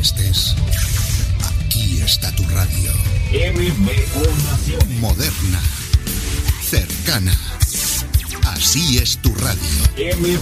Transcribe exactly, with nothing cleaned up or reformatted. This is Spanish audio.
estés, aquí está tu radio. M B O Naciones. Moderna, cercana. Así es tu radio. M